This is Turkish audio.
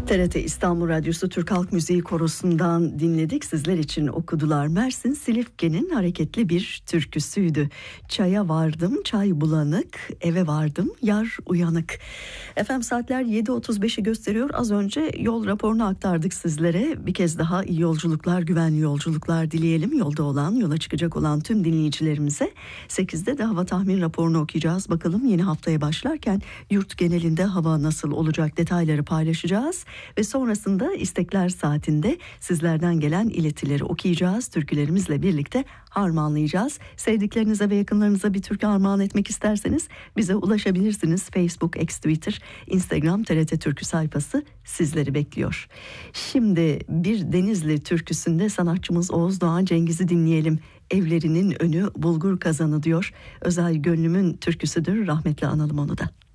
TRT İstanbul Radyosu Türk Halk Müziği Korosu'ndan dinledik. Sizler için okudular. Mersin Silifke'nin hareketli bir türküsüydü. Çaya vardım, çay bulanık, eve vardım, yar uyanık. Efendim saatler 7.35'i gösteriyor. Az önce yol raporunu aktardık sizlere. Bir kez daha iyi yolculuklar, güvenli yolculuklar dileyelim. Yolda olan, yola çıkacak olan tüm dinleyicilerimize 8'de de hava tahmin raporunu okuyacağız. Bakalım yeni haftaya başlarken yurt genelinde hava nasıl olacak, detayları paylaşacağız. Ve sonrasında istekler saatinde sizlerden gelen iletileri okuyacağız. Türkülerimizle birlikte harmanlayacağız. Sevdiklerinize ve yakınlarınıza bir türkü armağan etmek isterseniz bize ulaşabilirsiniz. Facebook, X, Twitter, Instagram, TRT Türkü sayfası sizleri bekliyor. Şimdi bir Denizli türküsünde sanatçımız Oğuz Doğan Cengiz'i dinleyelim. Evlerinin önü bulgur kazanı diyor. Özel gönlümün türküsüdür. Rahmetle analım onu da.